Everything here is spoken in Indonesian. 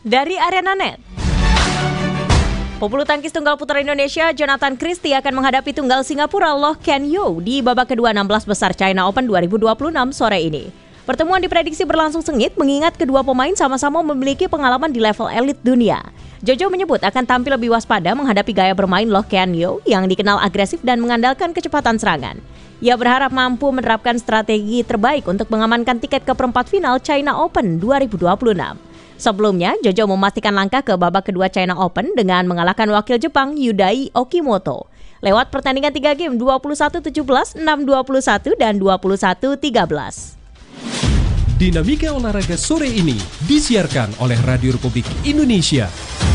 Dari ArenaNet. Pebulu tangkis tunggal putra Indonesia Jonathan Christie akan menghadapi tunggal Singapura Loh Ken Yew di babak kedua 16 besar China Open 2026 sore ini. Pertemuan diprediksi berlangsung sengit mengingat kedua pemain sama-sama memiliki pengalaman di level elit dunia. Jojo menyebut akan tampil lebih waspada menghadapi gaya bermain Loh Ken Yew yang dikenal agresif dan mengandalkan kecepatan serangan. Ia berharap mampu menerapkan strategi terbaik untuk mengamankan tiket ke perempat final China Open 2026. Sebelumnya, Jojo memastikan langkah ke babak kedua China Open dengan mengalahkan wakil Jepang Yudai Okimoto lewat pertandingan 3 game 21-17, 6-21, dan 21-13. Dinamika olahraga sore ini disiarkan oleh Radio Republik Indonesia.